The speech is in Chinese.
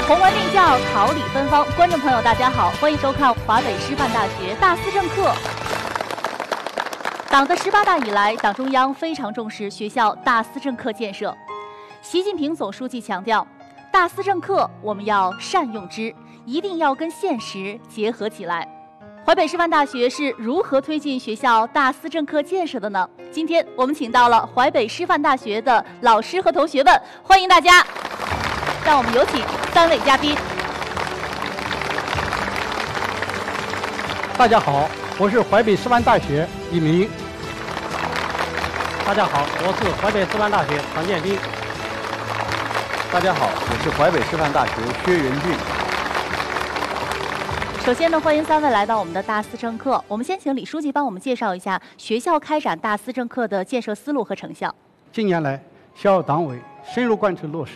宏文令教，桃李芬芳。观众朋友，大家好，欢迎收看华北师范大学大思政课。党的18大以来，党中央非常重视学校大思政课建设。习近平总书记强调，大思政课我们要善用之，一定要跟现实结合起来。淮北师范大学是如何推进学校大思政课建设的呢？今天我们请到了淮北师范大学的老师和同学们，欢迎大家。让我们有请3位嘉宾。 大家好，我是淮北师范大学李明。 大家好，我是淮北师范大学常建斌。 大家好，我是淮北师范大学薛元俊。 首先呢，欢迎3位来到我们的大思政课。我们先请李书记帮我们介绍一下学校开展大思政课的建设思路和成效。 近年来，学校党委深入贯彻落实